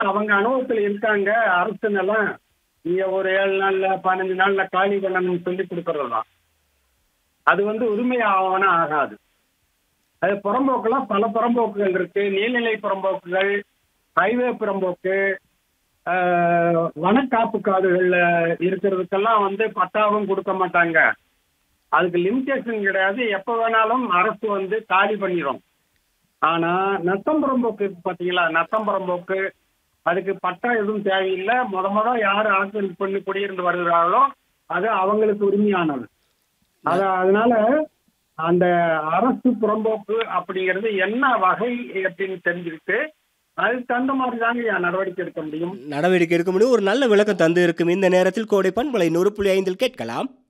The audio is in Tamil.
அவங்க அனுபவத்துல இருக்காங்க. அரசு நிலம் நீங்க ஒரு 7 நாள்ல 15 நாள்ல காலி பண்ணணும்னு சொல்லி கொடுக்கறதுதான். அது உரிமை ஆவணம் ஆகாது. அது புறம்போக்குலாம் பல புறம்போக்குகள் இருக்கு. நீர்நிலை புறம்போக்குகள், ஹைவே புறம்போக்கு, வனக்காப்பு காடுகள்ல இருக்கிறதுக்கெல்லாம் பட்டாவும் கொடுக்க மாட்டாங்க. அதுக்கு லிமிடேஷன் கிடையாது. எப்ப வேணாலும் அரசு காலி பண்ணிடும். ஆனா நத்தம் புறம்போக்கு இருக்கு பாத்தீங்களா? நத்தம் புறம்போக்கு அதுக்கு பட்டா எதுவும் தேவையில்லை. முத யாரு ஆக்கிரமிப்பு பண்ணி குடியிருந்து வருகிறார்களோ அது அவங்களுக்கு உரிமையானது. அதனால அந்த அரசு புறம்போக்கு அப்படிங்கிறது என்ன வகை அப்படின்னு தெரிஞ்சுக்கிட்டு அதுக்கு தகுந்த மாதிரி தாங்க நடவடிக்கை எடுக்க முடியும். நடவடிக்கை எடுக்க முடியும். ஒரு நல்ல விளக்கம் தந்து இருக்கும் இந்த நேரத்தில் கோடை பண்பலை 100.5 கேட்கலாம்.